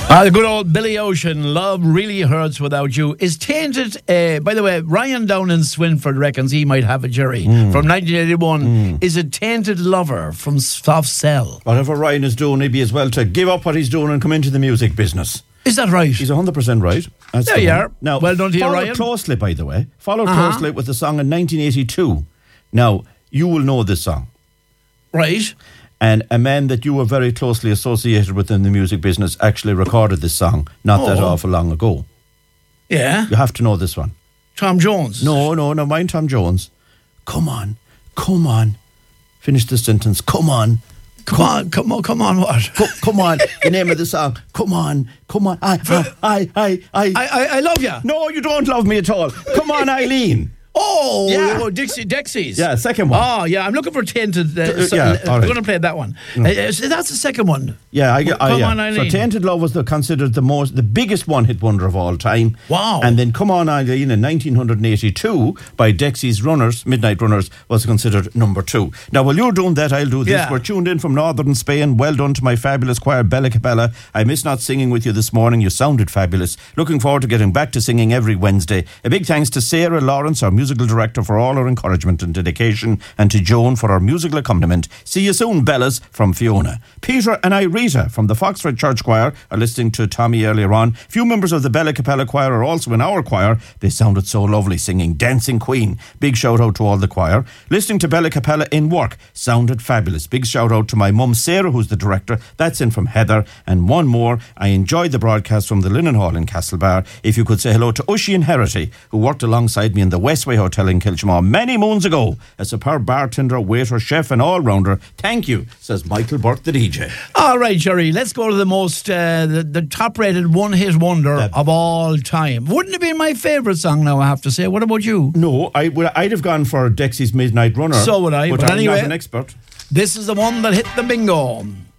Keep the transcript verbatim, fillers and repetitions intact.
Ah, the good old Billy Ocean, Love Really Hurts Without You, is tainted. Uh, by the way, Ryan down in Swinford reckons he might have a jury mm. from nineteen eighty-one. Mm. Is a tainted lover from Soft Cell. Whatever Ryan is doing, he'd be as well to give up what he's doing and come into the music business. Is that right? He's one hundred percent right. That's there the you one. are. Now, well done to you, followed Ryan. closely, by the way. Followed uh-huh. closely with the song in nineteen eighty-two. Now, you will know this song. Right. And a man that you were very closely associated with in the music business actually recorded this song not oh. that awful long ago. Yeah. You have to know this one. Tom Jones? No, no, no, mind Tom Jones. Come on, come on. Finish the sentence. Come on. Come, come on, come on, come on, what? Come, come on, the name of the song. Come on, come on. I, I, I, I, I, I, I love you. No, you don't love me at all. Come on, Eileen. Oh, yeah. oh, Dixie, Dexys. Yeah, second one. Oh, yeah, I'm looking for Tainted. Uh, so, yeah, uh, right. We're going to play that one. Mm. Uh, so that's the second one. Yeah, I, Come I, yeah. on, Eileen. So Tainted Love was the, considered the most, the biggest one-hit wonder of all time. Wow. And then Come On, Eileen in nineteen eighty-two by Dexys Runners, Midnight Runners, was considered number two. Now, while you're doing that, I'll do this. Yeah. We're tuned in from northern Spain. Well done to my fabulous choir, Bella Capella. I miss not singing with you this morning. You sounded fabulous. Looking forward to getting back to singing every Wednesday. A big thanks to Sarah Lawrence, our musical director, for all her encouragement and dedication, and to Joan for our musical accompaniment. See you soon, Bellas, from Fiona. Peter and Irita from the Foxford Church Choir are listening to Tommy earlier on. Few members of the Bella Capella Choir are also in our choir. They sounded so lovely singing Dancing Queen. Big shout out to all the choir. Listening to Bella Capella in work sounded fabulous. Big shout out to my mum Sarah, who's the director. That's in from Heather. And one more, I enjoyed the broadcast from the Linen Hall in Castlebar. If you could say hello to Oisin Herity, who worked alongside me in the Westway Hotel in Kilchmaw many moons ago. A superb bartender, waiter, chef and all-rounder. Thank you, says Michael Burke, the D J. All right, Jerry, let's go to the most, uh, the, the top-rated one-hit wonder that, of all time. Wouldn't it be my favourite song now, I have to say? What about you? No, I would, I'd have gone for Dexys Midnight Runner. So would I. But, but I'm anyway, not an expert. This is the one that hit the bingo.